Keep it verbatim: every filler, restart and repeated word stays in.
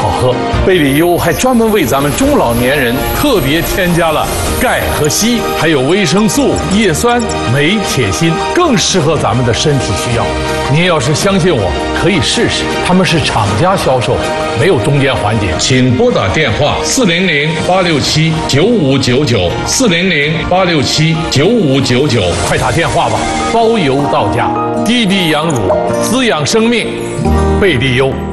好喝。贝里优还专门为咱们中老年人特别添加了钙和硒，还有维生素、叶酸、镁、铁、锌，更适合咱们的身体需要。您要是相信我，可以试试。他们是厂家销售，没有中间环节。请拨打电话四零零八六七九五九九四零零八六七九五九九，快打电话吧，包邮到家。滴滴羊乳，滋养生命，贝利优。